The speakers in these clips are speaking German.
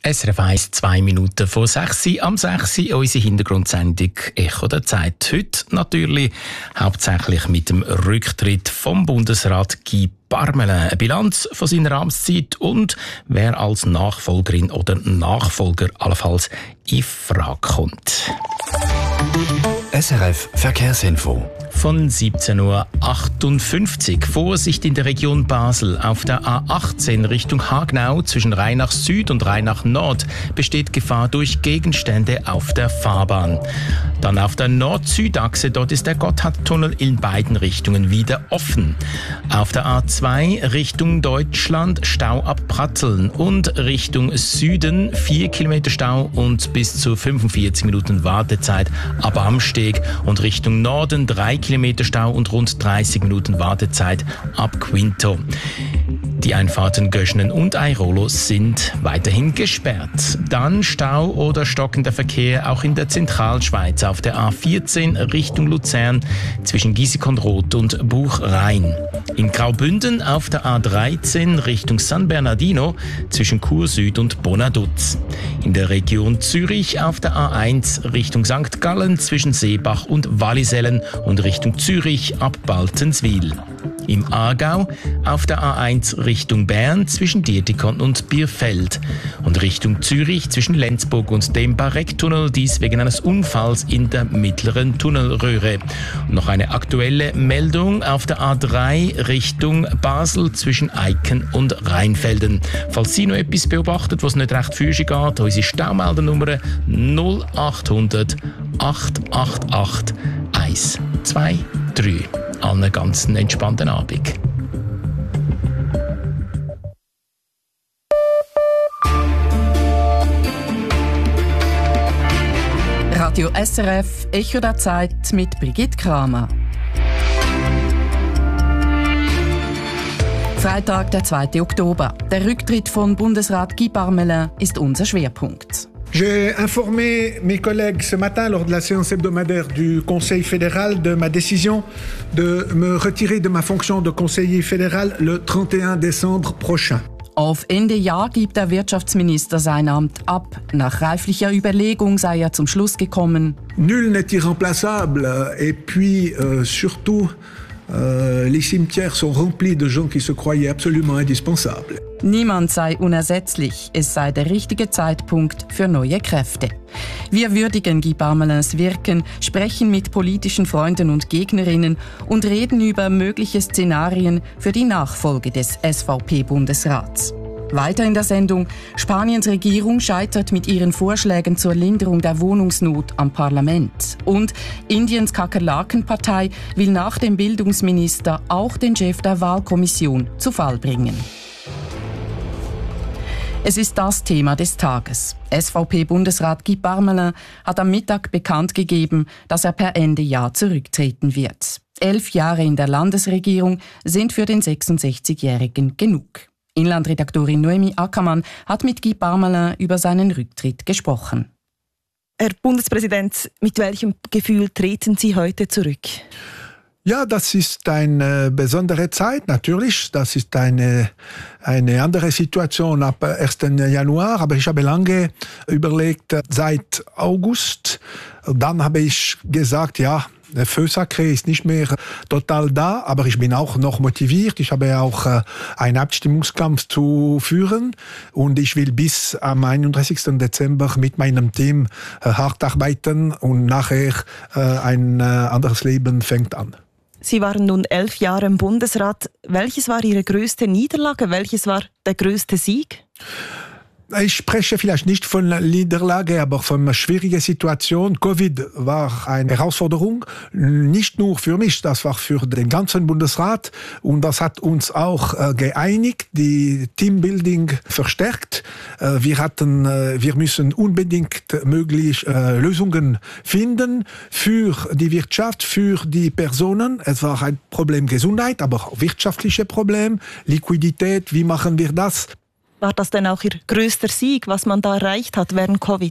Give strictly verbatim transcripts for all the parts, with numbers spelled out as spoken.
S R F eins, zwei Minuten vor sechs Uhr, am sechs Uhr unsere Hintergrundsendung «Echo der Zeit». Heute natürlich hauptsächlich mit dem Rücktritt vom Bundesrat Guy Parmelin. Eine Bilanz von seiner Amtszeit und wer als Nachfolgerin oder Nachfolger allenfalls in Frage kommt. S R F Verkehrsinfo. Von siebzehn Uhr achtundfünfzig. Vorsicht in der Region Basel. Auf der A achtzehn Richtung Hagenau zwischen Rheinach Süd und Rheinach Nord besteht Gefahr durch Gegenstände auf der Fahrbahn. Dann auf der Nord-Süd-Achse, dort ist der Gotthardtunnel in beiden Richtungen wieder offen. Auf der A zwei Richtung Deutschland Stau ab Pratteln und Richtung Süden vier Kilometer Stau und bis zu fünfundvierzig Minuten Wartezeit ab Amsteg und Richtung Norden drei Kilometer Stau und rund dreißig Minuten Wartezeit ab Quinto. Die Einfahrten Göschenen und Airolo sind weiterhin gesperrt. Dann Stau oder stockender Verkehr auch in der Zentralschweiz auf der A vierzehn Richtung Luzern zwischen Gieseckenroth und Buchrhein. In Graubünden auf der A dreizehn Richtung San Bernardino zwischen Chur Süd und Bonaduz. In der Region Zürich auf der A eins Richtung Sankt Gallen zwischen Seebach und Wallisellen und Richtung Zürich ab Baltenswil. Im Aargau auf der A eins Richtung Bern zwischen Dietikon und Bierfeld und Richtung Zürich zwischen Lenzburg und dem Barecktunnel, dies wegen eines Unfalls in der mittleren Tunnelröhre. Und noch eine aktuelle Meldung auf der A drei Richtung Basel zwischen Eiken und Rheinfelden. Falls Sie noch etwas beobachtet, was nicht recht für Sie geht, unsere Staumeldernummer null achthundert acht acht acht eins zwei drei. Einen ganz entspannten Abend. Radio S R F, Echo der Zeit mit Brigitte Kramer. Freitag, der zweite Oktober. Der Rücktritt von Bundesrat Guy Parmelin ist unser Schwerpunkt. J'ai informé mes collègues ce matin lors de la séance hebdomadaire du Conseil fédéral de ma décision de me retirer de ma fonction de conseiller fédéral le trente et un décembre prochain. Auf Ende Jahr gibt der Wirtschaftsminister sein Amt ab. Nach reiflicher Überlegung sei er zum Schluss gekommen. Nul n'est irremplaçable et puis euh, surtout euh, les cimetières sont remplis de gens qui se croyaient absolument indispensables. Niemand sei unersetzlich, es sei der richtige Zeitpunkt für neue Kräfte. Wir würdigen Guy Parmelins Wirken, sprechen mit politischen Freunden und Gegnerinnen und reden über mögliche Szenarien für die Nachfolge des S V P-Bundesrats. Weiter in der Sendung: Spaniens Regierung scheitert mit ihren Vorschlägen zur Linderung der Wohnungsnot am Parlament. Und Indiens Kakerlakenpartei will nach dem Bildungsminister auch den Chef der Wahlkommission zu Fall bringen. Es ist das Thema des Tages. S V P-Bundesrat Guy Parmelin hat am Mittag bekannt gegeben, dass er per Ende Jahr zurücktreten wird. Elf Jahre in der Landesregierung sind für den sechsundsechzigjährigen genug. Inlandredaktorin Noemi Ackermann hat mit Guy Parmelin über seinen Rücktritt gesprochen. Herr Bundespräsident, mit welchem Gefühl treten Sie heute zurück? Ja, das ist eine besondere Zeit, natürlich. Das ist eine, eine andere Situation ab ersten Januar. Aber ich habe lange überlegt, seit August. Dann habe ich gesagt, ja, der Feu Sacré ist nicht mehr total da, aber ich bin auch noch motiviert. Ich habe auch einen Abstimmungskampf zu führen und ich will bis am einunddreißigsten Dezember mit meinem Team hart arbeiten und nachher ein anderes Leben fängt an. Sie waren nun elf Jahre im Bundesrat. Welches war Ihre größte Niederlage? Welches war der größte Sieg? Ich spreche vielleicht nicht von Niederlage, aber von einer schwierigen Situation. Covid war eine Herausforderung, nicht nur für mich, das war für den ganzen Bundesrat. Und das hat uns auch äh, geeinigt, die Teambuilding verstärkt. Äh, wir hatten, äh, wir müssen unbedingt möglich äh, Lösungen finden für die Wirtschaft, für die Personen. Es war ein Problem Gesundheit, aber auch wirtschaftliche Problem, Liquidität. Wie machen wir das? War das denn auch Ihr größter Sieg, was man da erreicht hat während Covid?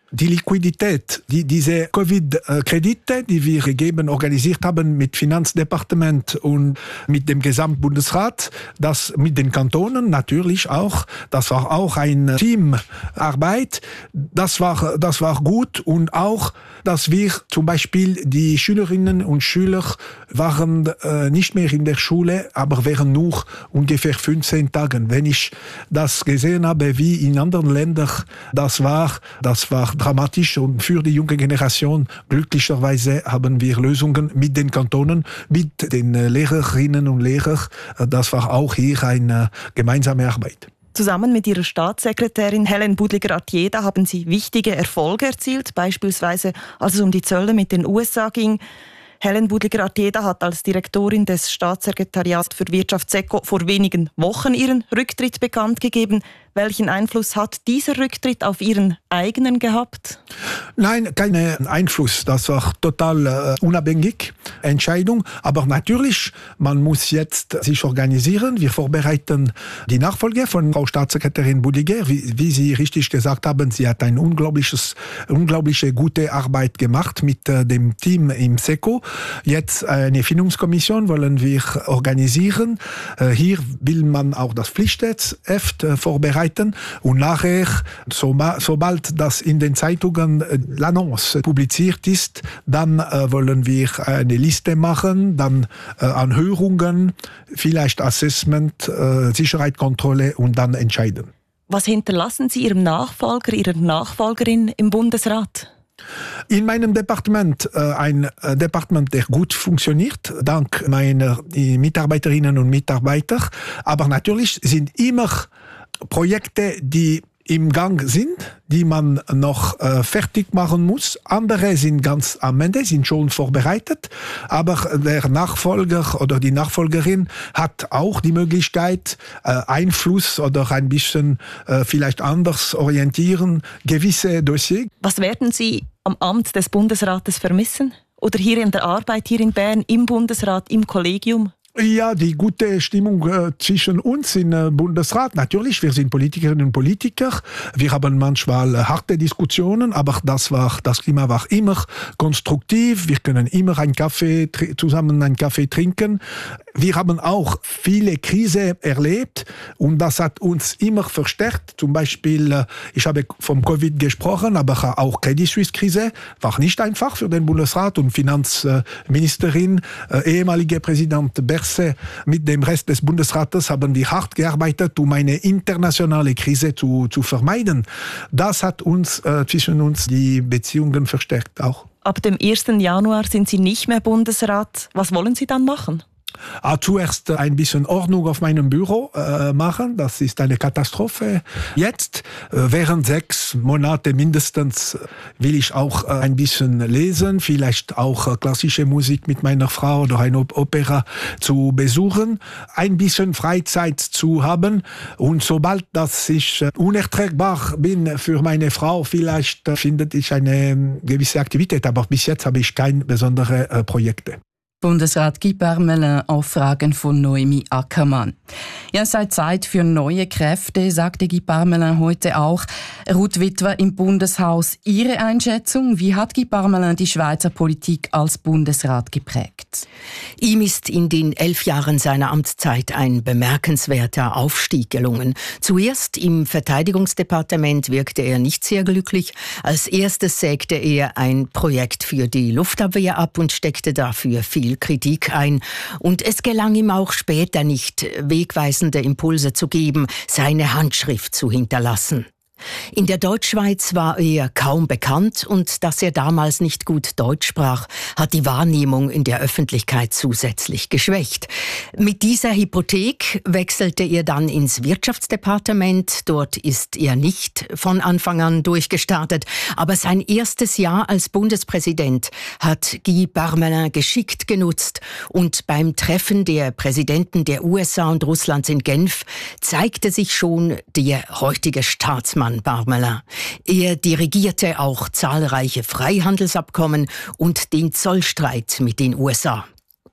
Die Liquidität, die, diese Covid-Kredite, die wir gegeben, organisiert haben mit Finanzdepartement und mit dem Gesamtbundesrat, das mit den Kantonen natürlich auch, das war auch eine Teamarbeit, das war, das war gut und auch, dass wir zum Beispiel die Schülerinnen und Schüler waren äh, nicht mehr in der Schule, aber wären nur ungefähr fünfzehn Tage. Wenn ich das gesehen habe, wie in anderen Ländern das war, das war dramatisch und für die junge Generation glücklicherweise haben wir Lösungen mit den Kantonen, mit den Lehrerinnen und Lehrern. Das war auch hier eine gemeinsame Arbeit. Zusammen mit ihrer Staatssekretärin Helen Budliger-Artieda haben Sie wichtige Erfolge erzielt, beispielsweise als es um die Zölle mit den U S A ging. Helen Budliger-Artieda hat als Direktorin des Staatssekretariats für Wirtschaft SECO vor wenigen Wochen ihren Rücktritt bekannt gegeben. Welchen Einfluss hat dieser Rücktritt auf Ihren eigenen gehabt? Nein, keinen Einfluss. Das war total äh, unabhängig Entscheidung. Aber natürlich, man muss jetzt sich organisieren. Wir vorbereiten die Nachfolge von Frau Staatssekretärin Budliger. Wie, wie Sie richtig gesagt haben, sie hat eine unglaubliches, unglaubliche gute Arbeit gemacht mit äh, dem Team im SECO. Jetzt eine Findungskommission wollen wir organisieren. Äh, hier will man auch das Pflichtheft äh, vorbereiten. Und nachher, so, sobald das in den Zeitungen äh, l'Annonce publiziert ist, dann äh, wollen wir eine Liste machen, dann äh, Anhörungen, vielleicht Assessment, äh, Sicherheitskontrolle und dann entscheiden. Was hinterlassen Sie Ihrem Nachfolger, Ihrer Nachfolgerin im Bundesrat? In meinem Departement äh, ein äh, Departement, der gut funktioniert, dank meiner Mitarbeiterinnen und Mitarbeiter. Aber natürlich sind immer Projekte, die im Gang sind, die man noch äh, fertig machen muss. Andere sind ganz am Ende, sind schon vorbereitet. Aber der Nachfolger oder die Nachfolgerin hat auch die Möglichkeit, äh, Einfluss oder ein bisschen äh, vielleicht anders orientieren, gewisse Dossiers. Was werden Sie am Amt des Bundesrates vermissen? Oder hier in der Arbeit, hier in Bern, im Bundesrat, im Kollegium? Ja, die gute Stimmung äh, zwischen uns im äh, Bundesrat. Natürlich, wir sind Politikerinnen und Politiker. Wir haben manchmal äh, harte Diskussionen, aber das war, das Klima war immer konstruktiv. Wir können immer einen Kaffee tr- zusammen einen Kaffee trinken. Wir haben auch viele Krisen erlebt und das hat uns immer verstärkt. Zum Beispiel, äh, ich habe vom Covid gesprochen, aber auch Credit Suisse Krise war nicht einfach für den Bundesrat und Finanzministerin, äh, ehemalige Präsident Berset. Mit dem Rest des Bundesrates haben wir hart gearbeitet, um eine internationale Krise zu, zu vermeiden. Das hat uns äh, zwischen uns die Beziehungen verstärkt auch. Ab dem ersten Januar sind Sie nicht mehr Bundesrat. Was wollen Sie dann machen? Ah, zuerst ein bisschen Ordnung auf meinem Büro äh, machen. Das ist eine Katastrophe. Jetzt, äh, während sechs Monate mindestens, will ich auch äh, ein bisschen lesen, vielleicht auch äh, klassische Musik mit meiner Frau oder eine Opera zu besuchen, ein bisschen Freizeit zu haben. Und sobald dass ich äh, unerträgbar bin für meine Frau, vielleicht äh, findet ich eine äh, gewisse Aktivität. Aber bis jetzt habe ich keine besonderen äh, Projekte. Bundesrat Guy Parmelin auf Fragen von Noemi Ackermann. Ja, es sei Zeit für neue Kräfte, sagte Guy Parmelin heute auch. Ruth Witwer im Bundeshaus. Ihre Einschätzung, wie hat Guy Parmelin die Schweizer Politik als Bundesrat geprägt? Ihm ist in den elf Jahren seiner Amtszeit ein bemerkenswerter Aufstieg gelungen. Zuerst im Verteidigungsdepartement wirkte er nicht sehr glücklich. Als erstes sägte er ein Projekt für die Luftabwehr ab und steckte dafür viel Kritik ein. Und es gelang ihm auch später nicht, wegweisende Impulse zu geben, seine Handschrift zu hinterlassen. In der Deutschschweiz war er kaum bekannt und dass er damals nicht gut Deutsch sprach, hat die Wahrnehmung in der Öffentlichkeit zusätzlich geschwächt. Mit dieser Hypothek wechselte er dann ins Wirtschaftsdepartement. Dort ist er nicht von Anfang an durchgestartet, aber sein erstes Jahr als Bundespräsident hat Guy Parmelin geschickt genutzt und beim Treffen der Präsidenten der U S A und Russlands in Genf zeigte sich schon der heutige Staatsmann Parmelin. Er dirigierte auch zahlreiche Freihandelsabkommen und den Zollstreit mit den U S A.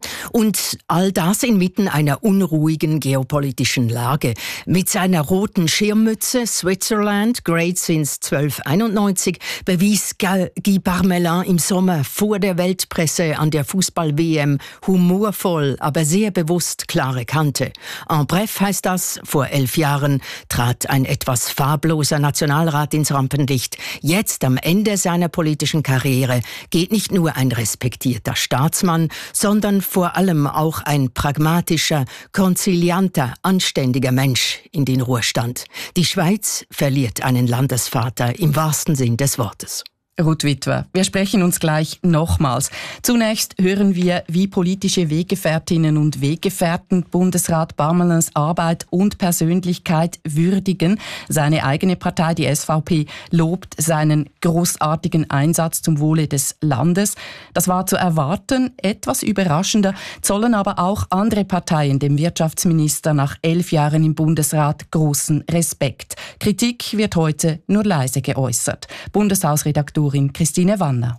Und all das inmitten einer unruhigen geopolitischen Lage. Mit seiner roten Schirmmütze Switzerland, great since zwölfhunderteinundneunzig, bewies Guy Parmelin im Sommer vor der Weltpresse an der Fußball-W M humorvoll, aber sehr bewusst klare Kante. En bref heißt das, vor elf Jahren trat ein etwas farbloser Nationalrat ins Rampenlicht. Jetzt, am Ende seiner politischen Karriere, geht nicht nur ein respektierter Staatsmann, sondern vor allem auch ein pragmatischer, konzilianter, anständiger Mensch in den Ruhestand. Die Schweiz verliert einen Landesvater im wahrsten Sinn des Wortes. Ruth Witwer, wir sprechen uns gleich nochmals. Zunächst hören wir, wie politische Weggefährtinnen und Weggefährten Bundesrat Parmelins Arbeit und Persönlichkeit würdigen. Seine eigene Partei, die S V P, lobt seinen großartigen Einsatz zum Wohle des Landes. Das war zu erwarten, etwas überraschender, zollen aber auch andere Parteien dem Wirtschaftsminister nach elf Jahren im Bundesrat großen Respekt. Kritik wird heute nur leise geäußert. Bundeshausredaktorin Christine Wanner.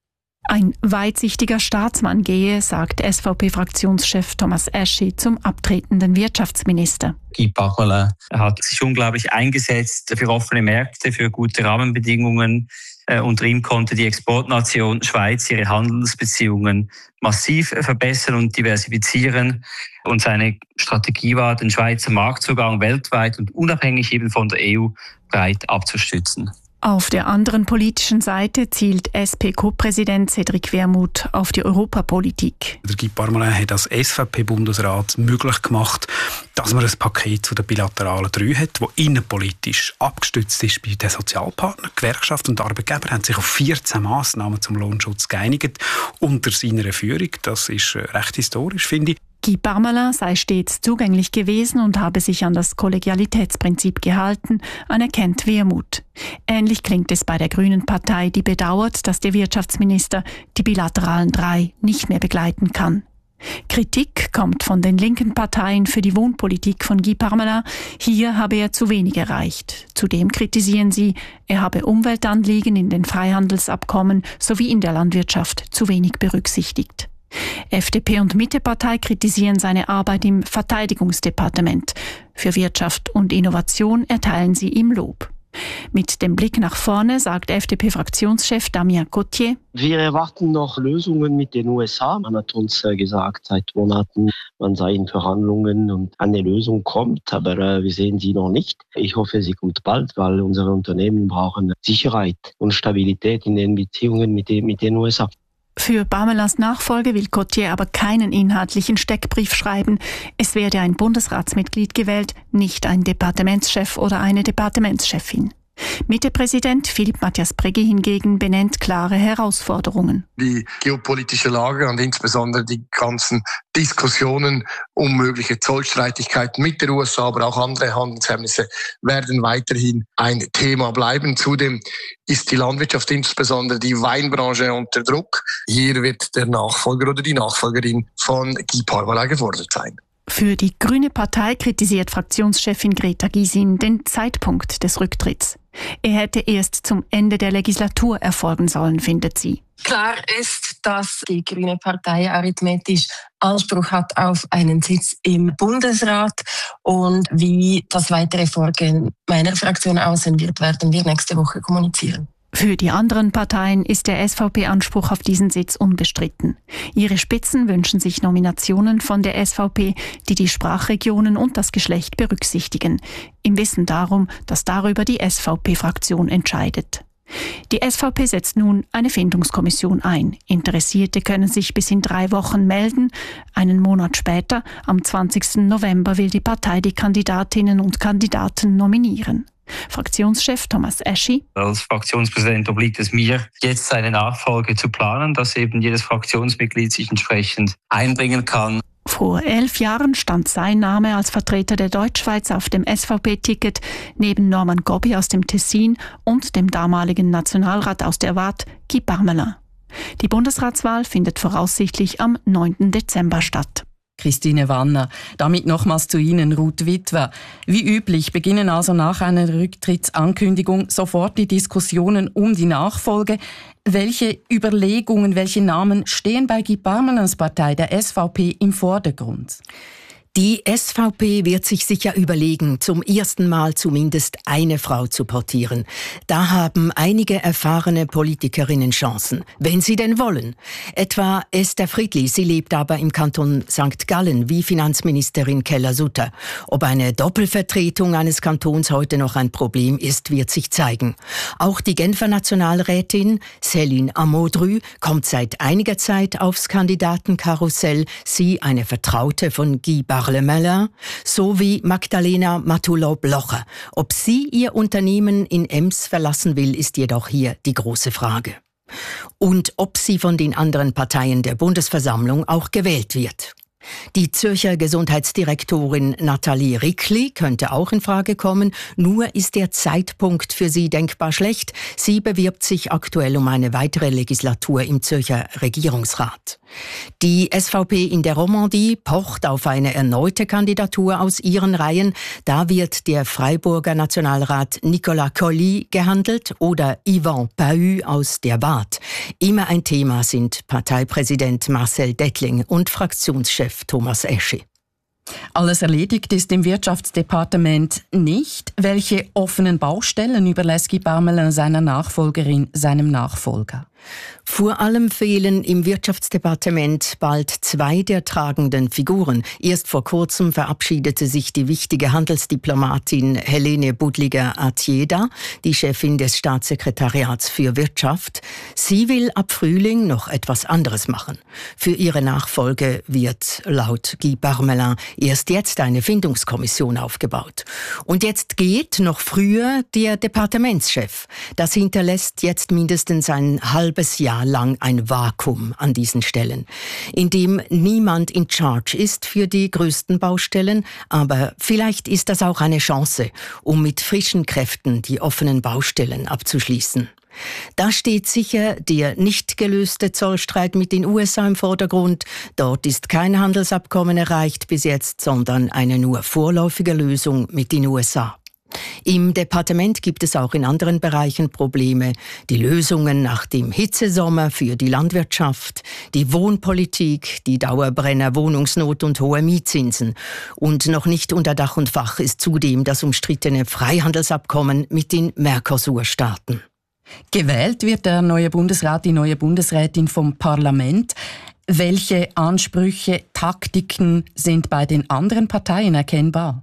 Ein weitsichtiger Staatsmann gehe, sagt S V P-Fraktionschef Thomas Eschi zum abtretenden Wirtschaftsminister. Guy Parmelin hat sich unglaublich eingesetzt für offene Märkte, für gute Rahmenbedingungen. Unter ihm konnte die Exportnation Schweiz ihre Handelsbeziehungen massiv verbessern und diversifizieren. Und seine Strategie war, den Schweizer Marktzugang weltweit und unabhängig eben von der E U breit abzustützen. Auf der anderen politischen Seite zielt S P-Co-Präsident Cédric Wermuth auf die Europapolitik. Der Guy Parmelin hat als S V P-Bundesrat möglich gemacht, dass man ein Paket zu den bilateralen drei hat, das innenpolitisch abgestützt ist bei den Sozialpartnern. Gewerkschaft und Arbeitgeber haben sich auf vierzehn Massnahmen zum Lohnschutz geeinigt unter seiner Führung. Das ist recht historisch, finde ich. Guy Parmelin sei stets zugänglich gewesen und habe sich an das Kollegialitätsprinzip gehalten, anerkennt Wermuth. Ähnlich klingt es bei der Grünen Partei, die bedauert, dass der Wirtschaftsminister die bilateralen drei nicht mehr begleiten kann. Kritik kommt von den linken Parteien für die Wohnpolitik von Guy Parmelin. Hier habe er zu wenig erreicht. Zudem kritisieren sie, er habe Umweltanliegen in den Freihandelsabkommen sowie in der Landwirtschaft zu wenig berücksichtigt. F D P und Mittepartei kritisieren seine Arbeit im Verteidigungsdepartement. Für Wirtschaft und Innovation erteilen sie ihm Lob. Mit dem Blick nach vorne sagt F D P-Fraktionschef Damien Gauthier: Wir erwarten noch Lösungen mit den U S A. Man hat uns gesagt seit Monaten, man sei in Verhandlungen und eine Lösung kommt, aber äh, wir sehen sie noch nicht. Ich hoffe, sie kommt bald, weil unsere Unternehmen brauchen Sicherheit und Stabilität in den Beziehungen mit den, mit den U S A. Für Parmelins Nachfolge will Gauthier aber keinen inhaltlichen Steckbrief schreiben. Es werde ein Bundesratsmitglied gewählt, nicht ein Departementschef oder eine Departementschefin. Mitte-Präsident Philippe Mathias Pregge hingegen benennt klare Herausforderungen. Die geopolitische Lage und insbesondere die ganzen Diskussionen um mögliche Zollstreitigkeiten mit der U S A, aber auch andere Handelshemmnisse werden weiterhin ein Thema bleiben. Zudem ist die Landwirtschaft, insbesondere die Weinbranche, unter Druck. Hier wird der Nachfolger oder die Nachfolgerin von Guy Parmelin gefordert sein. Für die Grüne Partei kritisiert Fraktionschefin Greta Gysin den Zeitpunkt des Rücktritts. Er hätte erst zum Ende der Legislatur erfolgen sollen, findet sie. Klar ist, dass die Grüne Partei arithmetisch Anspruch hat auf einen Sitz im Bundesrat. Und wie das weitere Vorgehen meiner Fraktion aussehen wird, werden wir nächste Woche kommunizieren. Für die anderen Parteien ist der S V P-Anspruch auf diesen Sitz unbestritten. Ihre Spitzen wünschen sich Nominationen von der S V P, die die Sprachregionen und das Geschlecht berücksichtigen, im Wissen darum, dass darüber die S V P-Fraktion entscheidet. Die S V P setzt nun eine Findungskommission ein. Interessierte können sich bis in drei Wochen melden. Einen Monat später, am zwanzigsten November, will die Partei die Kandidatinnen und Kandidaten nominieren. Fraktionschef Thomas Eschi: Als Fraktionspräsident obliegt es mir, jetzt eine Nachfolge zu planen, dass eben jedes Fraktionsmitglied sich entsprechend einbringen kann. Vor elf Jahren stand sein Name als Vertreter der Deutschschweiz auf dem S V P-Ticket, neben Norman Gobbi aus dem Tessin und dem damaligen Nationalrat aus der Waadt, Guy Parmelin. Die Bundesratswahl findet voraussichtlich am neunten Dezember statt. Christine Wanner. Damit nochmals zu Ihnen, Ruth Witwer. Wie üblich beginnen also nach einer Rücktrittsankündigung sofort die Diskussionen um die Nachfolge. Welche Überlegungen, welche Namen stehen bei Guy Parmelins Partei, der S V P, im Vordergrund? Die S V P wird sich sicher überlegen, zum ersten Mal zumindest eine Frau zu portieren. Da haben einige erfahrene Politikerinnen Chancen, wenn sie denn wollen. Etwa Esther Friedli, sie lebt aber im Kanton Sankt Gallen wie Finanzministerin Keller-Sutter. Ob eine Doppelvertretung eines Kantons heute noch ein Problem ist, wird sich zeigen. Auch die Genfer Nationalrätin Céline Amodru kommt seit einiger Zeit aufs Kandidatenkarussell. Sie, eine Vertraute von Guy Parmelin, sowie Magdalena Matullo-Blocher. Ob sie ihr Unternehmen in Ems verlassen will, ist jedoch hier die große Frage. Und ob sie von den anderen Parteien der Bundesversammlung auch gewählt wird. Die Zürcher Gesundheitsdirektorin Nathalie Rickli könnte auch in Frage kommen, nur ist der Zeitpunkt für sie denkbar schlecht. Sie bewirbt sich aktuell um eine weitere Legislatur im Zürcher Regierungsrat. Die S V P in der Romandie pocht auf eine erneute Kandidatur aus ihren Reihen. Da wird der Freiburger Nationalrat Nicolas Colli gehandelt oder Yvan Pahu aus der Waadt. Immer ein Thema sind Parteipräsident Marcel Dettling und Fraktionschef Thomas Eschi. Alles erledigt ist im Wirtschaftsdepartement nicht. Welche offenen Baustellen überlässt Guy Parmelin seiner Nachfolgerin, seinem Nachfolger? Vor allem fehlen im Wirtschaftsdepartement bald zwei der tragenden Figuren. Erst vor kurzem verabschiedete sich die wichtige Handelsdiplomatin Helene Budliger-Attieda, die Chefin des Staatssekretariats für Wirtschaft. Sie will ab Frühling noch etwas anderes machen. Für ihre Nachfolge wird laut Guy Parmelin erst jetzt eine Findungskommission aufgebaut. Und jetzt geht noch früher der Departementschef. Das hinterlässt jetzt mindestens ein halbes Jahr lang ein Vakuum an diesen Stellen, in dem niemand in charge ist für die größten Baustellen, aber vielleicht ist das auch eine Chance, um mit frischen Kräften die offenen Baustellen abzuschließen. Da steht sicher der nicht gelöste Zollstreit mit den U S A im Vordergrund. Dort ist kein Handelsabkommen erreicht bis jetzt, sondern eine nur vorläufige Lösung mit den U S A. Im Departement gibt es auch in anderen Bereichen Probleme. Die Lösungen nach dem Hitzesommer für die Landwirtschaft, die Wohnpolitik, die Dauerbrenner Wohnungsnot und hohe Mietzinsen. Und noch nicht unter Dach und Fach ist zudem das umstrittene Freihandelsabkommen mit den Mercosur-Staaten. Gewählt wird der neue Bundesrat, die neue Bundesrätin vom Parlament. Welche Ansprüche, Taktiken sind bei den anderen Parteien erkennbar?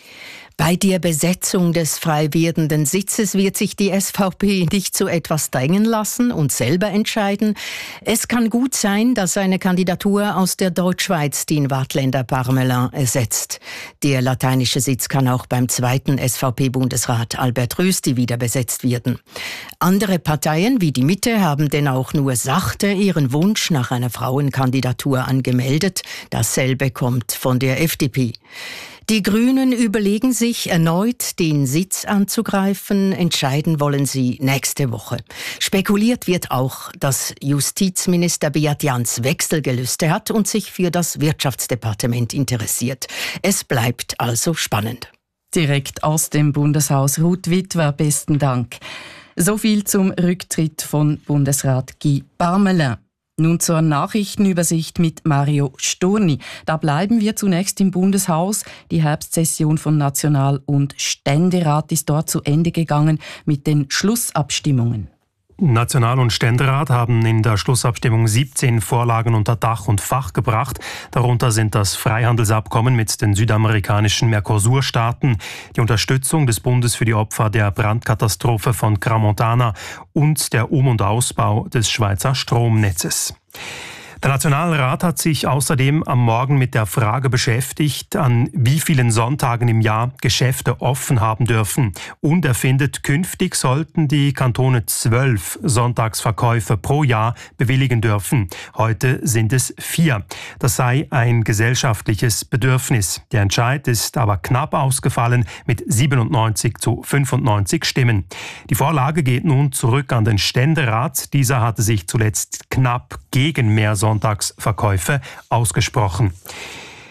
Bei der Besetzung des frei werdenden Sitzes wird sich die S V P nicht zu etwas drängen lassen und selber entscheiden. Es kann gut sein, dass eine Kandidatur aus der Deutschschweiz den Waadtländer Parmelin ersetzt. Der lateinische Sitz kann auch beim zweiten S V P-Bundesrat Albert Rösti wieder besetzt werden. Andere Parteien wie die Mitte haben denn auch nur sachte ihren Wunsch nach einer Frauenkandidatur angemeldet. Dasselbe kommt von der F D P. Die Grünen überlegen sich erneut, den Sitz anzugreifen. Entscheiden wollen sie nächste Woche. Spekuliert wird auch, dass Justizminister Beat Jans Wechselgelüste hat und sich für das Wirtschaftsdepartement interessiert. Es bleibt also spannend. Direkt aus dem Bundeshaus, Ruth Witwer, besten Dank. So viel zum Rücktritt von Bundesrat Guy Parmelin. Nun zur Nachrichtenübersicht mit Mario Sturni. Da bleiben wir zunächst im Bundeshaus. Die Herbstsession von National- und Ständerat ist dort zu Ende gegangen mit den Schlussabstimmungen. National- und Ständerat haben in der Schlussabstimmung siebzehn Vorlagen unter Dach und Fach gebracht. Darunter sind das Freihandelsabkommen mit den südamerikanischen Mercosur-Staaten, die Unterstützung des Bundes für die Opfer der Brandkatastrophe von Crans-Montana und der Um- und Ausbau des Schweizer Stromnetzes. Der Nationalrat hat sich außerdem am Morgen mit der Frage beschäftigt, an wie vielen Sonntagen im Jahr Geschäfte offen haben dürfen. Und er findet, künftig sollten die Kantone zwölf Sonntagsverkäufe pro Jahr bewilligen dürfen. Heute sind es vier. Das sei ein gesellschaftliches Bedürfnis. Der Entscheid ist aber knapp ausgefallen mit siebenundneunzig zu fünfundneunzig Stimmen. Die Vorlage geht nun zurück an den Ständerat. Dieser hatte sich zuletzt knapp gegen mehr Sonntagsverkäufe ausgesprochen.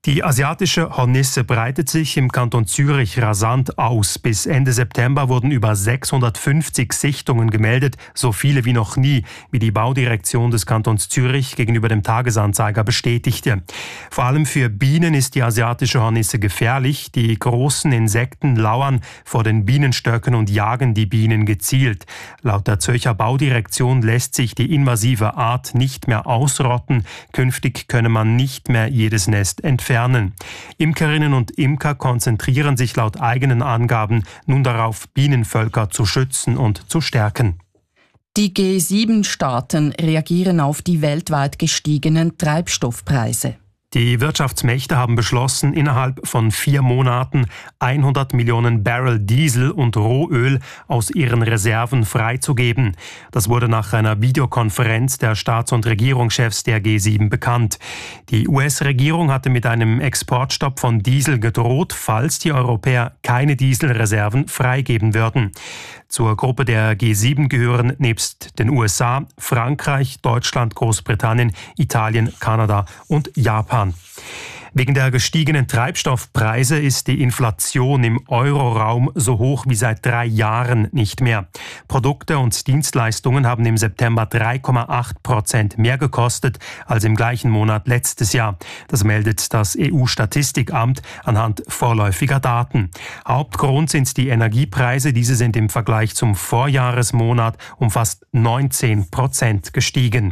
Die asiatische Hornisse breitet sich im Kanton Zürich rasant aus. Bis Ende September wurden über sechshundertfünfzig Sichtungen gemeldet, so viele wie noch nie, wie die Baudirektion des Kantons Zürich gegenüber dem Tagesanzeiger bestätigte. Vor allem für Bienen ist die asiatische Hornisse gefährlich. Die großen Insekten lauern vor den Bienenstöcken und jagen die Bienen gezielt. Laut der Zürcher Baudirektion lässt sich die invasive Art nicht mehr ausrotten. Künftig könne man nicht mehr jedes Nest entfernen. Imkerinnen und Imker konzentrieren sich laut eigenen Angaben nun darauf, Bienenvölker zu schützen und zu stärken. Die G sieben Staaten reagieren auf die weltweit gestiegenen Treibstoffpreise. Die Wirtschaftsmächte haben beschlossen, innerhalb von vier Monaten hundert Millionen Barrel Diesel und Rohöl aus ihren Reserven freizugeben. Das wurde nach einer Videokonferenz der Staats- und Regierungschefs der G sieben bekannt. Die U S-Regierung hatte mit einem Exportstopp von Diesel gedroht, falls die Europäer keine Dieselreserven freigeben würden. Zur Gruppe der G sieben gehören nebst den U S A Frankreich, Deutschland, Großbritannien, Italien, Kanada und Japan. Wegen der gestiegenen Treibstoffpreise ist die Inflation im Euroraum so hoch wie seit drei Jahren nicht mehr. Produkte und Dienstleistungen haben im September drei Komma acht Prozent mehr gekostet als im gleichen Monat letztes Jahr. Das meldet das E U-Statistikamt anhand vorläufiger Daten. Hauptgrund sind die Energiepreise. Diese sind im Vergleich zum Vorjahresmonat um fast neunzehn Prozent gestiegen.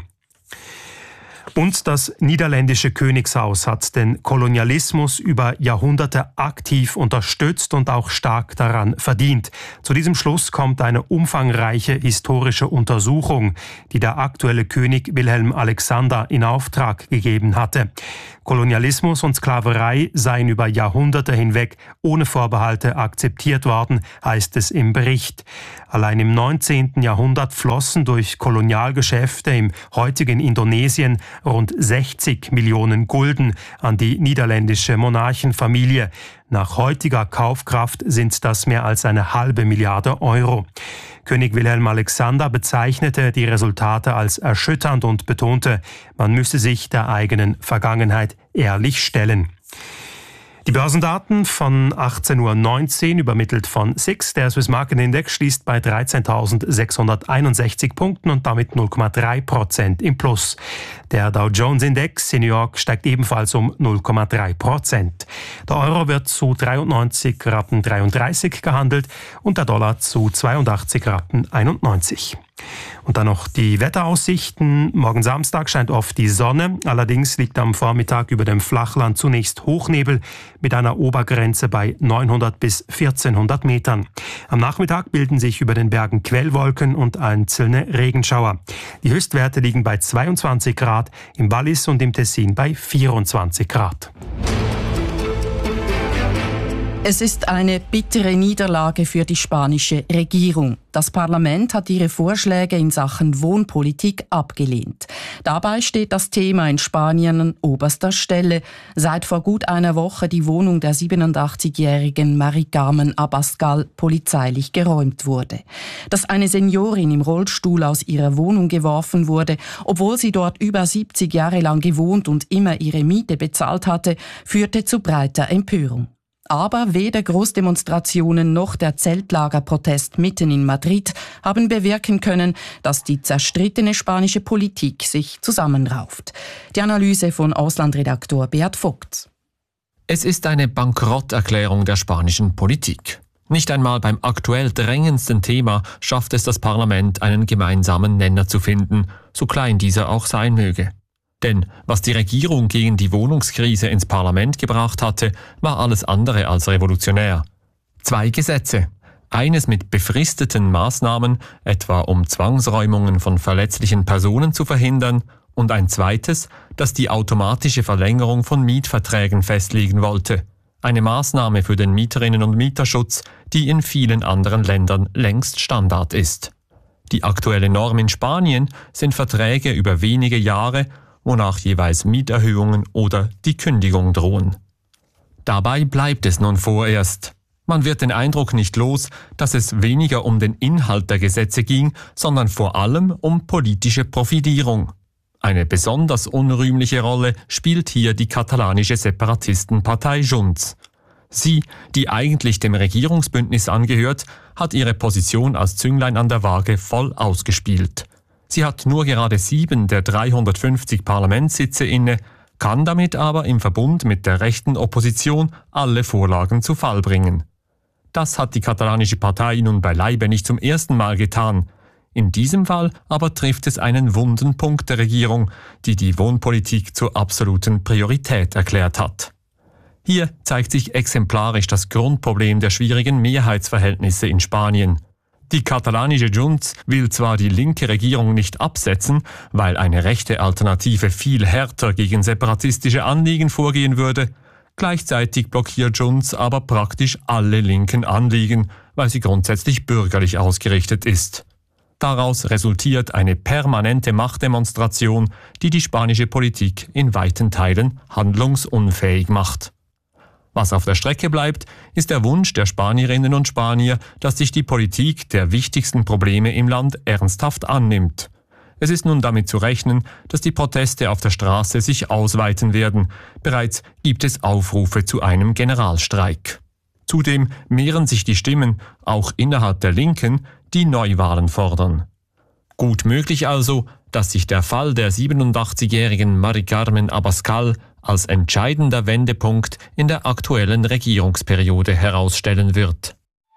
Und das niederländische Königshaus hat den Kolonialismus über Jahrhunderte aktiv unterstützt und auch stark daran verdient. Zu diesem Schluss kommt eine umfangreiche historische Untersuchung, die der aktuelle König Wilhelm Alexander in Auftrag gegeben hatte. Kolonialismus und Sklaverei seien über Jahrhunderte hinweg ohne Vorbehalte akzeptiert worden, heißt es im Bericht. Allein im neunzehnten Jahrhundert flossen durch Kolonialgeschäfte im heutigen Indonesien rund sechzig Millionen Gulden an die niederländische Monarchenfamilie. Nach heutiger Kaufkraft sind das mehr als eine halbe Milliarde Euro. König Wilhelm Alexander bezeichnete die Resultate als erschütternd und betonte, man müsse sich der eigenen Vergangenheit ehrlich stellen. Die Börsendaten von achtzehn Uhr neunzehn übermittelt von S I X. Der Swiss Market Index schließt bei dreizehntausendsechshunderteinundsechzig Punkten und damit null Komma drei Prozent im Plus. Der Dow Jones Index in New York steigt ebenfalls um null Komma drei Prozent. Der Euro wird zu dreiundneunzig Rappen dreiunddreißig gehandelt und der Dollar zu zweiundachtzig Rappen einundneunzig. Und dann noch die Wetteraussichten. Morgen Samstag scheint oft die Sonne. Allerdings liegt am Vormittag über dem Flachland zunächst Hochnebel mit einer Obergrenze bei neunhundert bis vierzehnhundert Metern. Am Nachmittag bilden sich über den Bergen Quellwolken und einzelne Regenschauer. Die Höchstwerte liegen bei zweiundzwanzig Grad, im Wallis und im Tessin bei vierundzwanzig Grad. Es ist eine bittere Niederlage für die spanische Regierung. Das Parlament hat ihre Vorschläge in Sachen Wohnpolitik abgelehnt. Dabei steht das Thema in Spanien an oberster Stelle, seit vor gut einer Woche die Wohnung der siebenundachtzigjährigen Mari Carmen Abascal polizeilich geräumt wurde. Dass eine Seniorin im Rollstuhl aus ihrer Wohnung geworfen wurde, obwohl sie dort über siebzig Jahre lang gewohnt und immer ihre Miete bezahlt hatte, führte zu breiter Empörung. Aber weder Großdemonstrationen noch der Zeltlagerprotest mitten in Madrid haben bewirken können, dass die zerstrittene spanische Politik sich zusammenrauft. Die Analyse von Auslandredaktor Beat Vogt. Es ist eine Bankrotterklärung der spanischen Politik. Nicht einmal beim aktuell drängendsten Thema schafft es das Parlament, einen gemeinsamen Nenner zu finden, so klein dieser auch sein möge. Denn was die Regierung gegen die Wohnungskrise ins Parlament gebracht hatte, war alles andere als revolutionär. Zwei Gesetze. Eines mit befristeten Maßnahmen, etwa um Zwangsräumungen von verletzlichen Personen zu verhindern, und ein zweites, das die automatische Verlängerung von Mietverträgen festlegen wollte. Eine Maßnahme für den Mieterinnen- und Mieterschutz, die in vielen anderen Ländern längst Standard ist. Die aktuelle Norm in Spanien sind Verträge über wenige Jahre, wonach jeweils Mieterhöhungen oder die Kündigung drohen. Dabei bleibt es nun vorerst. Man wird den Eindruck nicht los, dass es weniger um den Inhalt der Gesetze ging, sondern vor allem um politische Profilierung. Eine besonders unrühmliche Rolle spielt hier die katalanische Separatistenpartei Junts. Sie, die eigentlich dem Regierungsbündnis angehört, hat ihre Position als Zünglein an der Waage voll ausgespielt. Sie hat nur gerade sieben der dreihundertfünfzig Parlamentssitze inne, kann damit aber im Verbund mit der rechten Opposition alle Vorlagen zu Fall bringen. Das hat die katalanische Partei nun beileibe nicht zum ersten Mal getan. In diesem Fall aber trifft es einen wunden Punkt der Regierung, die die Wohnpolitik zur absoluten Priorität erklärt hat. Hier zeigt sich exemplarisch das Grundproblem der schwierigen Mehrheitsverhältnisse in Spanien. Die katalanische Junts will zwar die linke Regierung nicht absetzen, weil eine rechte Alternative viel härter gegen separatistische Anliegen vorgehen würde, gleichzeitig blockiert Junts aber praktisch alle linken Anliegen, weil sie grundsätzlich bürgerlich ausgerichtet ist. Daraus resultiert eine permanente Machtdemonstration, die die spanische Politik in weiten Teilen handlungsunfähig macht. Was auf der Strecke bleibt, ist der Wunsch der Spanierinnen und Spanier, dass sich die Politik der wichtigsten Probleme im Land ernsthaft annimmt. Es ist nun damit zu rechnen, dass die Proteste auf der Straße sich ausweiten werden. Bereits gibt es Aufrufe zu einem Generalstreik. Zudem mehren sich die Stimmen, auch innerhalb der Linken, die Neuwahlen fordern. Gut möglich also, dass sich der Fall der siebenundachtzigjährigen Mari Carmen Abascal als entscheidender Wendepunkt in der aktuellen Regierungsperiode herausstellen wird.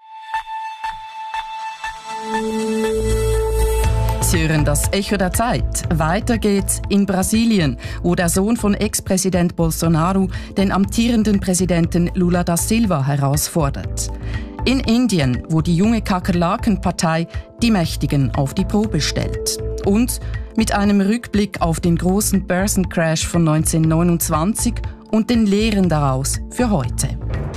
Sie hören das Echo der Zeit. Weiter geht's in Brasilien, wo der Sohn von Ex-Präsident Bolsonaro den amtierenden Präsidenten Lula da Silva herausfordert. In Indien, wo die junge Kakerlakenpartei die Mächtigen auf die Probe stellt. Und mit einem Rückblick auf den großen Börsencrash von neunzehnhundertneunundzwanzig und den Lehren daraus für heute.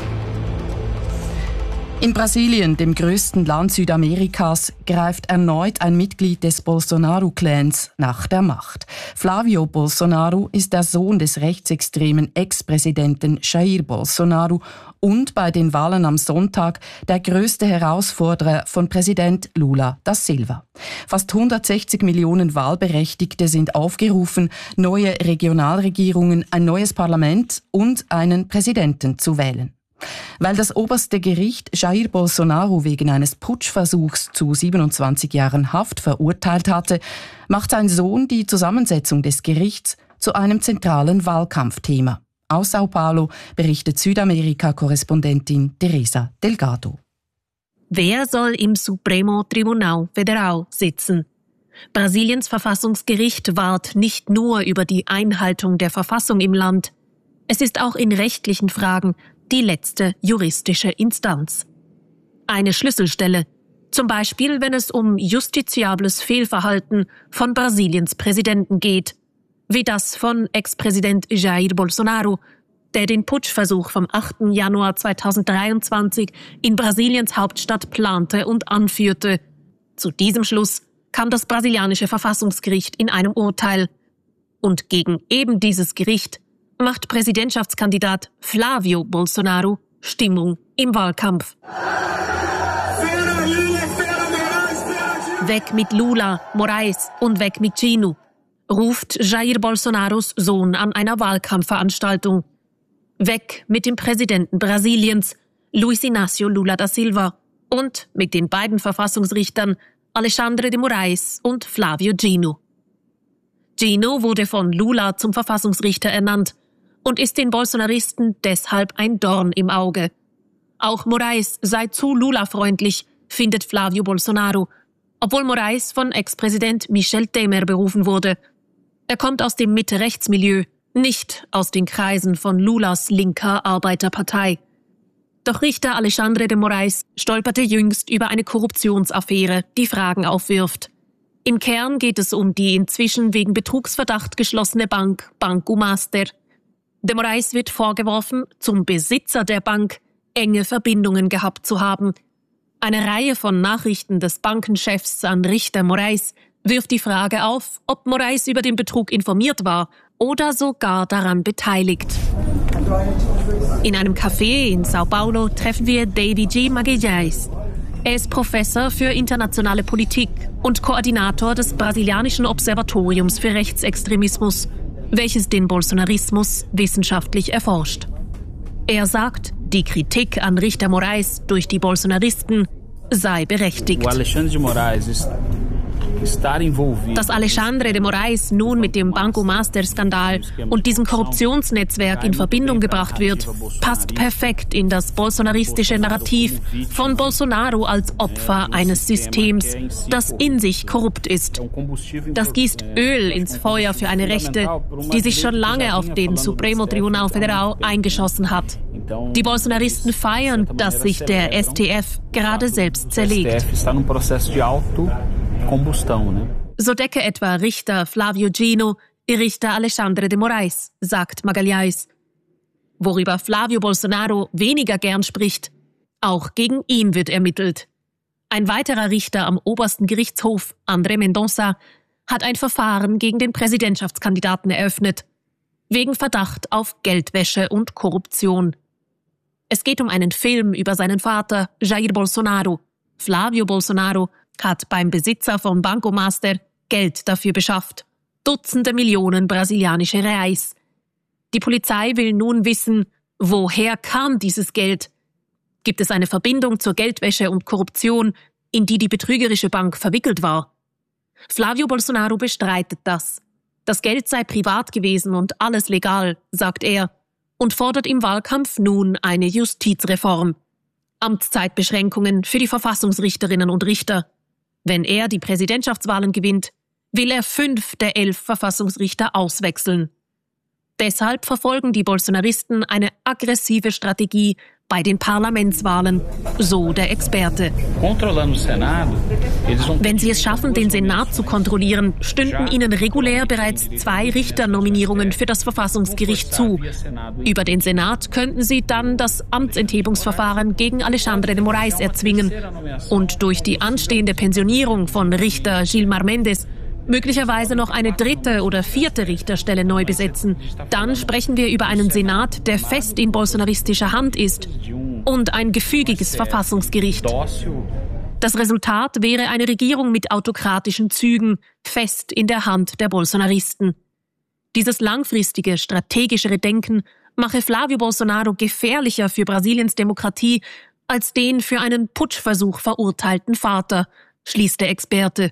In Brasilien, dem größten Land Südamerikas, greift erneut ein Mitglied des Bolsonaro-Clans nach der Macht. Flávio Bolsonaro ist der Sohn des rechtsextremen Ex-Präsidenten Jair Bolsonaro und bei den Wahlen am Sonntag der größte Herausforderer von Präsident Lula da Silva. Fast hundertsechzig Millionen Wahlberechtigte sind aufgerufen, neue Regionalregierungen, ein neues Parlament und einen Präsidenten zu wählen. Weil das oberste Gericht Jair Bolsonaro wegen eines Putschversuchs zu siebenundzwanzig Jahren Haft verurteilt hatte, macht sein Sohn die Zusammensetzung des Gerichts zu einem zentralen Wahlkampfthema. Aus Sao Paulo berichtet Südamerika-Korrespondentin Teresa Delgado. Wer soll im Supremo Tribunal Federal sitzen? Brasiliens Verfassungsgericht wahrt nicht nur über die Einhaltung der Verfassung im Land. Es ist auch in rechtlichen Fragen die letzte juristische Instanz. Eine Schlüsselstelle, zum Beispiel wenn es um justiziables Fehlverhalten von Brasiliens Präsidenten geht, wie das von Ex-Präsident Jair Bolsonaro, der den Putschversuch vom achten Januar zweitausenddreiundzwanzig in Brasiliens Hauptstadt plante und anführte. Zu diesem Schluss kam das brasilianische Verfassungsgericht in einem Urteil. Und gegen eben dieses Gericht macht Präsidentschaftskandidat Flávio Bolsonaro Stimmung im Wahlkampf. Weg mit Lula, Moraes und weg mit Gino, ruft Jair Bolsonaros Sohn an einer Wahlkampfveranstaltung. Weg mit dem Präsidenten Brasiliens, Luiz Inácio Lula da Silva, und mit den beiden Verfassungsrichtern Alexandre de Moraes und Flávio Gino. Gino wurde von Lula zum Verfassungsrichter ernannt und ist den Bolsonaristen deshalb ein Dorn im Auge. Auch Moraes sei zu Lula-freundlich, findet Flávio Bolsonaro, obwohl Moraes von Ex-Präsident Michel Temer berufen wurde. Er kommt aus dem Mitte-Rechts-Milieu, nicht aus den Kreisen von Lulas linker Arbeiterpartei. Doch Richter Alexandre de Moraes stolperte jüngst über eine Korruptionsaffäre, die Fragen aufwirft. Im Kern geht es um die inzwischen wegen Betrugsverdacht geschlossene Bank Banco Master. De Moraes wird vorgeworfen, zum Besitzer der Bank enge Verbindungen gehabt zu haben. Eine Reihe von Nachrichten des Bankenchefs an Richter Moraes wirft die Frage auf, ob Moraes über den Betrug informiert war oder sogar daran beteiligt. In einem Café in Sao Paulo treffen wir David G. Magalhães. Er ist Professor für internationale Politik und Koordinator des brasilianischen Observatoriums für Rechtsextremismus, welches den Bolsonarismus wissenschaftlich erforscht. Er sagt, die Kritik an Richter Moraes durch die Bolsonaristen sei berechtigt. Dass Alexandre de Moraes nun mit dem Banco Master-Skandal und diesem Korruptionsnetzwerk in Verbindung gebracht wird, passt perfekt in das bolsonaristische Narrativ von Bolsonaro als Opfer eines Systems, das in sich korrupt ist. Das gießt Öl ins Feuer für eine Rechte, die sich schon lange auf den Supremo Tribunal Federal eingeschossen hat. Die Bolsonaristen feiern, dass sich der S T F gerade selbst zerlegt. So decke etwa Richter Flávio Dino Richter Alexandre de Moraes, sagt Magalhães. Worüber Flávio Bolsonaro weniger gern spricht, auch gegen ihn wird ermittelt. Ein weiterer Richter am obersten Gerichtshof, André Mendonça, hat ein Verfahren gegen den Präsidentschaftskandidaten eröffnet, wegen Verdacht auf Geldwäsche und Korruption. Es geht um einen Film über seinen Vater, Jair Bolsonaro. Flávio Bolsonaro hat beim Besitzer von Banco Master Geld dafür beschafft. Dutzende Millionen brasilianische Reais. Die Polizei will nun wissen, woher kam dieses Geld? Gibt es eine Verbindung zur Geldwäsche und Korruption, in die die betrügerische Bank verwickelt war? Flávio Bolsonaro bestreitet das. Das Geld sei privat gewesen und alles legal, sagt er, und fordert im Wahlkampf nun eine Justizreform. Amtszeitbeschränkungen für die Verfassungsrichterinnen und Richter. Wenn er die Präsidentschaftswahlen gewinnt, will er fünf der elf Verfassungsrichter auswechseln. Deshalb verfolgen die Bolsonaristen eine aggressive Strategie bei den Parlamentswahlen, so der Experte. Wenn sie es schaffen, den Senat zu kontrollieren, stünden ihnen regulär bereits zwei Richternominierungen für das Verfassungsgericht zu. Über den Senat könnten sie dann das Amtsenthebungsverfahren gegen Alexandre de Moraes erzwingen und durch die anstehende Pensionierung von Richter Gilmar Mendes möglicherweise noch eine dritte oder vierte Richterstelle neu besetzen. Dann sprechen wir über einen Senat, der fest in bolsonaristischer Hand ist und ein gefügiges Verfassungsgericht. Das Resultat wäre eine Regierung mit autokratischen Zügen, fest in der Hand der Bolsonaristen. Dieses langfristige, strategischere Denken mache Flávio Bolsonaro gefährlicher für Brasiliens Demokratie als den für einen Putschversuch verurteilten Vater, schließt der Experte.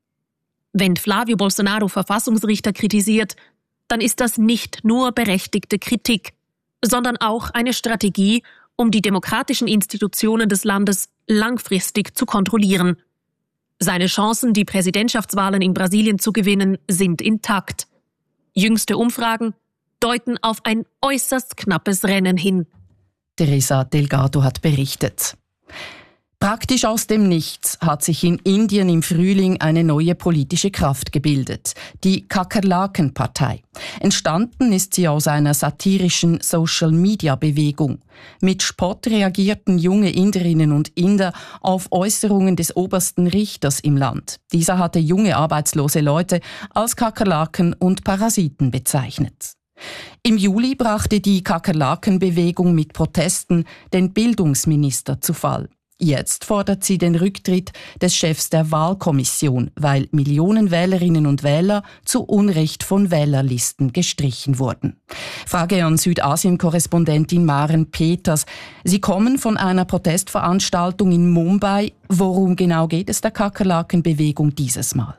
Wenn Flávio Bolsonaro Verfassungsrichter kritisiert, dann ist das nicht nur berechtigte Kritik, sondern auch eine Strategie, um die demokratischen Institutionen des Landes langfristig zu kontrollieren. Seine Chancen, die Präsidentschaftswahlen in Brasilien zu gewinnen, sind intakt. Jüngste Umfragen deuten auf ein äußerst knappes Rennen hin. Teresa Delgado hat berichtet. Praktisch aus dem Nichts hat sich in Indien im Frühling eine neue politische Kraft gebildet, die Kakerlaken-Partei. Entstanden ist sie aus einer satirischen Social-Media-Bewegung. Mit Spott reagierten junge Inderinnen und Inder auf Äußerungen des obersten Richters im Land. Dieser hatte junge arbeitslose Leute als Kakerlaken und Parasiten bezeichnet. Im Juli brachte die Kakerlaken-Bewegung mit Protesten den Bildungsminister zu Fall. Jetzt fordert sie den Rücktritt des Chefs der Wahlkommission, weil Millionen Wählerinnen und Wähler zu Unrecht von Wählerlisten gestrichen wurden. Frage an Südasien-Korrespondentin Maren Peters. Sie kommen von einer Protestveranstaltung in Mumbai. Worum genau geht es der Kakerlaken-Bewegung dieses Mal?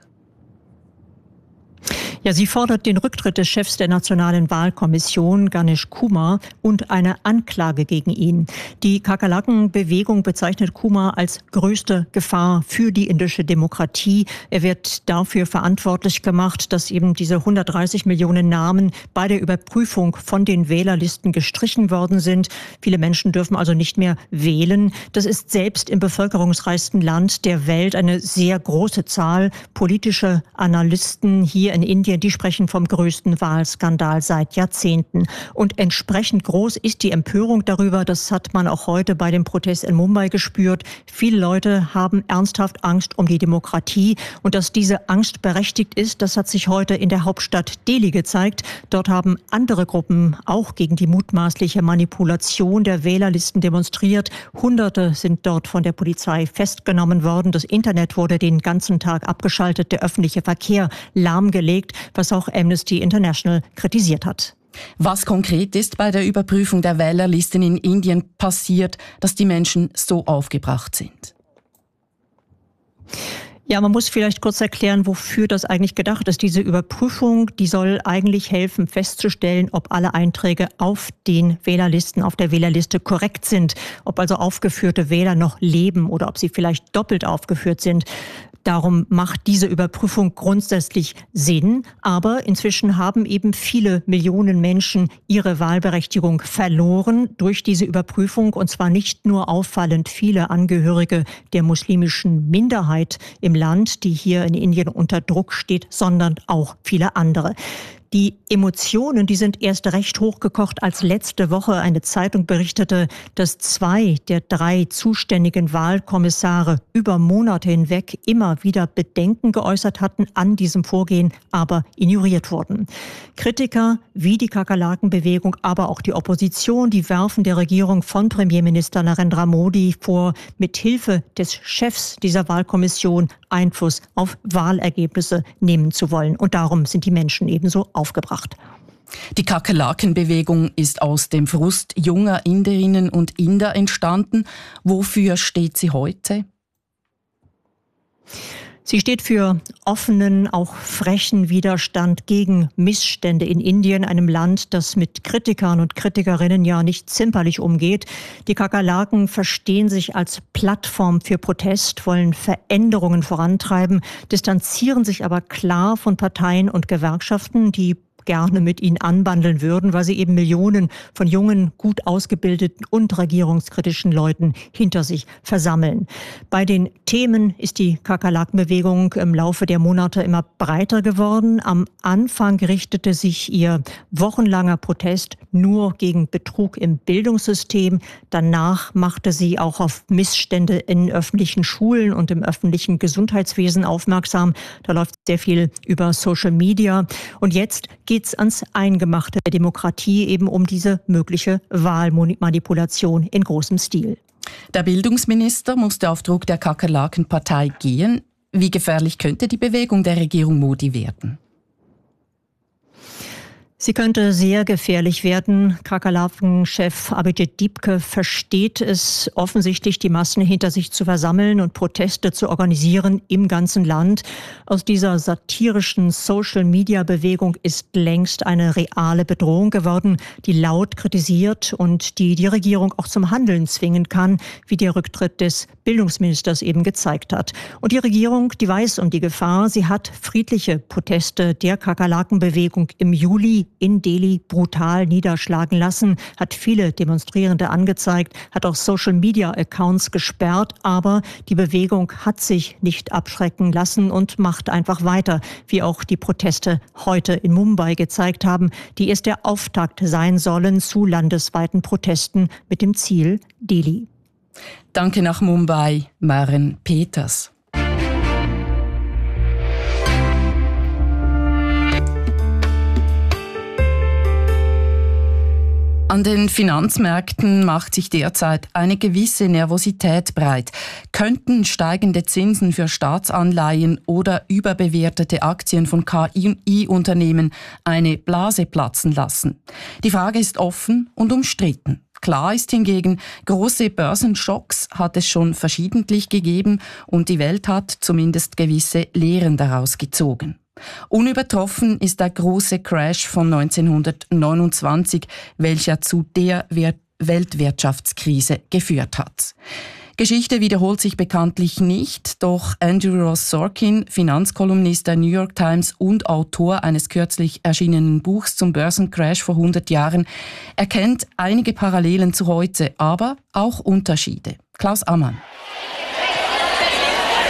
Ja, sie fordert den Rücktritt des Chefs der Nationalen Wahlkommission, Ganesh Kumar, und eine Anklage gegen ihn. Die Kakerlaken-Bewegung bezeichnet Kumar als größte Gefahr für die indische Demokratie. Er wird dafür verantwortlich gemacht, dass eben diese hundertdreißig Millionen Namen bei der Überprüfung von den Wählerlisten gestrichen worden sind. Viele Menschen dürfen also nicht mehr wählen. Das ist selbst im bevölkerungsreichsten Land der Welt eine sehr große Zahl. Politische Analysten hier in Indien Medien, die sprechen vom größten Wahlskandal seit Jahrzehnten. Und entsprechend groß ist die Empörung darüber. Das hat man auch heute bei dem Protest in Mumbai gespürt. Viele Leute haben ernsthaft Angst um die Demokratie. Und dass diese Angst berechtigt ist, das hat sich heute in der Hauptstadt Delhi gezeigt. Dort haben andere Gruppen auch gegen die mutmaßliche Manipulation der Wählerlisten demonstriert. Hunderte sind dort von der Polizei festgenommen worden. Das Internet wurde den ganzen Tag abgeschaltet, der öffentliche Verkehr lahmgelegt, was auch Amnesty International kritisiert hat. Was konkret ist bei der Überprüfung der Wählerlisten in Indien passiert, dass die Menschen so aufgebracht sind? Ja, man muss vielleicht kurz erklären, wofür das eigentlich gedacht ist. Diese Überprüfung, die soll eigentlich helfen, festzustellen, ob alle Einträge auf den Wählerlisten, auf der Wählerliste korrekt sind. Ob also aufgeführte Wähler noch leben oder ob sie vielleicht doppelt aufgeführt sind. Darum macht diese Überprüfung grundsätzlich Sinn. Aber inzwischen haben eben viele Millionen Menschen ihre Wahlberechtigung verloren durch diese Überprüfung. Und zwar nicht nur auffallend viele Angehörige der muslimischen Minderheit im Land, die hier in Indien unter Druck steht, sondern auch viele andere. Die Emotionen, die sind erst recht hochgekocht, als letzte Woche eine Zeitung berichtete, dass zwei der drei zuständigen Wahlkommissare über Monate hinweg immer wieder Bedenken geäußert hatten an diesem Vorgehen, aber ignoriert wurden. Kritiker wie die Kakerlakenbewegung, aber auch die Opposition, die werfen der Regierung von Premierminister Narendra Modi vor, mit Hilfe des Chefs dieser Wahlkommission Einfluss auf Wahlergebnisse nehmen zu wollen. Und darum sind die Menschen ebenso aufgebracht. Die Kakerlakenbewegung ist aus dem Frust junger Inderinnen und Inder entstanden. Wofür steht sie heute? Sie steht für offenen, auch frechen Widerstand gegen Missstände in Indien, einem Land, das mit Kritikern und Kritikerinnen ja nicht zimperlich umgeht. Die Kakerlaken verstehen sich als Plattform für Protest, wollen Veränderungen vorantreiben, distanzieren sich aber klar von Parteien und Gewerkschaften, die gerne mit ihnen anbandeln würden, weil sie eben Millionen von jungen, gut ausgebildeten und regierungskritischen Leuten hinter sich versammeln. Bei den Themen ist die Kakerlakenbewegung im Laufe der Monate immer breiter geworden. Am Anfang richtete sich ihr wochenlanger Protest nur gegen Betrug im Bildungssystem. Danach machte sie auch auf Missstände in öffentlichen Schulen und im öffentlichen Gesundheitswesen aufmerksam. Da läuft sehr viel über Social Media. Und jetzt geht es ans Eingemachte der Demokratie, eben um diese mögliche Wahlmanipulation in großem Stil. Der Bildungsminister musste auf Druck der Kakerlakenpartei gehen. Wie gefährlich könnte die Bewegung der Regierung Modi werden? Sie könnte sehr gefährlich werden. Kakerlaken-Chef Abhijit Deepke versteht es offensichtlich, die Massen hinter sich zu versammeln und Proteste zu organisieren im ganzen Land. Aus dieser satirischen Social-Media-Bewegung ist längst eine reale Bedrohung geworden, die laut kritisiert und die die Regierung auch zum Handeln zwingen kann, wie der Rücktritt des Bildungsministers eben gezeigt hat. Und die Regierung, die weiß um die Gefahr. Sie hat friedliche Proteste der Kakerlaken-Bewegung im Juli in Delhi brutal niederschlagen lassen, hat viele Demonstrierende angezeigt, hat auch Social-Media-Accounts gesperrt, aber die Bewegung hat sich nicht abschrecken lassen und macht einfach weiter, wie auch die Proteste heute in Mumbai gezeigt haben, die erst der Auftakt sein sollen zu landesweiten Protesten mit dem Ziel Delhi. Danke nach Mumbai, Maren Peters. An den Finanzmärkten macht sich derzeit eine gewisse Nervosität breit. Könnten steigende Zinsen für Staatsanleihen oder überbewertete Aktien von K I-Unternehmen eine Blase platzen lassen? Die Frage ist offen und umstritten. Klar ist hingegen, große Börsenschocks hat es schon verschiedentlich gegeben und die Welt hat zumindest gewisse Lehren daraus gezogen. Unübertroffen ist der große Crash von neunzehnhundertneunundzwanzig, welcher zu der Weltwirtschaftskrise geführt hat. Geschichte wiederholt sich bekanntlich nicht, doch Andrew Ross Sorkin, Finanzkolumnist der New York Times und Autor eines kürzlich erschienenen Buchs zum Börsencrash vor hundert Jahren, erkennt einige Parallelen zu heute, aber auch Unterschiede. Klaus Ammann.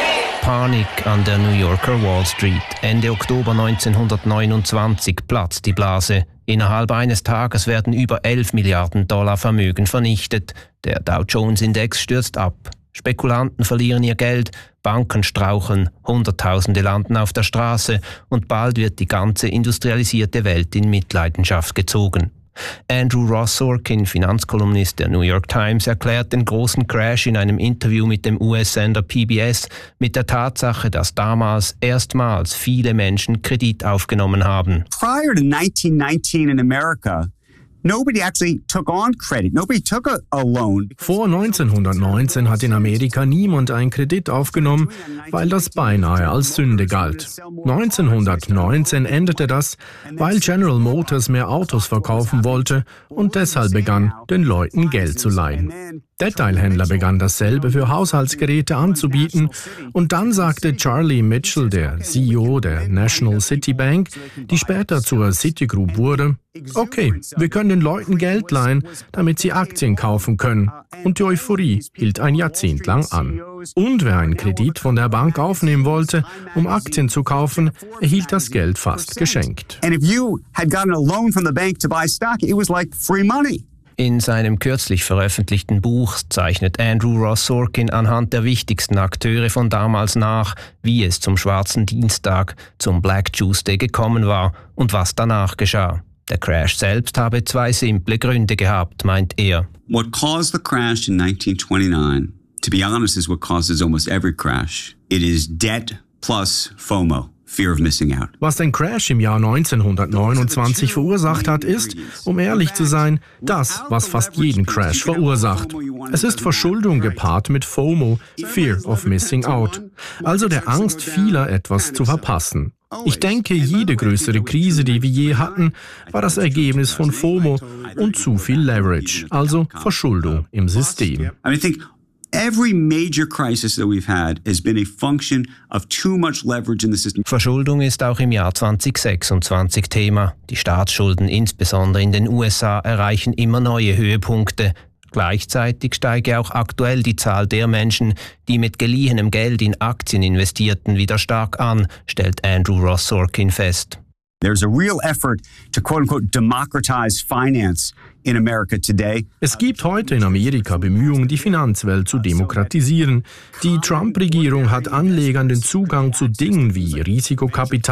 Panik an der New Yorker Wall Street. Ende Oktober neunzehnhundertneunundzwanzig platzt die Blase. Innerhalb eines Tages werden über elf Milliarden Dollar Vermögen vernichtet. Der Dow Jones Index stürzt ab. Spekulanten verlieren ihr Geld, Banken straucheln, Hunderttausende landen auf der Straße und bald wird die ganze industrialisierte Welt in Mitleidenschaft gezogen. Andrew Ross Sorkin, Finanzkolumnist der New York Times, erklärt den großen Crash in einem Interview mit dem U S-Sender P B S mit der Tatsache, dass damals erstmals viele Menschen Kredit aufgenommen haben. Prior to nineteen nineteen in America, nobody actually took on credit. Nobody took a, a loan. Vor neunzehnhundertneunzehn hat in Amerika niemand einen Kredit aufgenommen, weil das beinahe als Sünde galt. neunzehnhundertneunzehn änderte das, weil General Motors mehr Autos verkaufen wollte und deshalb begann, den Leuten Geld zu leihen. Detailhändler begannen dasselbe für Haushaltsgeräte anzubieten und dann sagte Charlie Mitchell, der C E O der National City Bank, die später zur Citigroup wurde, okay, wir können den Leuten Geld leihen, damit sie Aktien kaufen können. Und die Euphorie hielt ein Jahrzehnt lang an. Und wer einen Kredit von der Bank aufnehmen wollte, um Aktien zu kaufen, erhielt das Geld fast geschenkt. And if you had gotten a loan from the bank to buy stock, it was like free money. In seinem kürzlich veröffentlichten Buch zeichnet Andrew Ross Sorkin anhand der wichtigsten Akteure von damals nach, wie es zum Schwarzen Dienstag, zum Black Tuesday gekommen war und was danach geschah. Der Crash selbst habe zwei simple Gründe gehabt, meint er. What caused the crash in nineteen twenty-nine, to be honest, is what causes almost every crash. It is debt plus FOMO. Fear of missing out. Was den Crash im Jahr neunzehnhundertneunundzwanzig verursacht hat, ist, um ehrlich zu sein, das, was fast jeden Crash verursacht. Es ist Verschuldung gepaart mit FOMO, Fear of Missing Out, also der Angst vieler, etwas zu verpassen. Ich denke, jede größere Krise, die wir je hatten, war das Ergebnis von FOMO und zu viel Leverage, also Verschuldung im System. Every major crisis that we've had has been a function of too much leverage in the system. Verschuldung ist auch im Jahr zweitausendsechsundzwanzig Thema. Die Staatsschulden, insbesondere in den U S A, erreichen immer neue Höhepunkte. Gleichzeitig steige auch aktuell die Zahl der Menschen, die mit geliehenem Geld in Aktien investierten, wieder stark an, stellt Andrew Ross Sorkin fest. There's a real effort to quote-unquote democratize finance in America today. Es gibt heute in Amerika Bemühungen, die Finanzwelt zu demokratisieren. Die Trump-Regierung hat Anlegern den Zugang zu Dingen wie Risikokapital